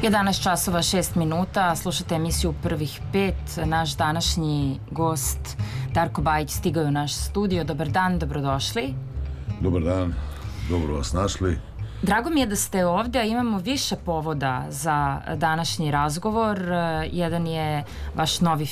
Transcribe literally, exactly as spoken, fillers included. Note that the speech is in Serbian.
jedanaest časova šest minuta, slušate emisiju Prvih pet. Naš današnji gost Darko Bajić stigao je u naš studio. Dobar dan, dobrodošli. Dobar dan, dobro vas našli. Drago mi je da ste ovdje, a imamo više povoda za današnji razgovor. Jedan je vaš novi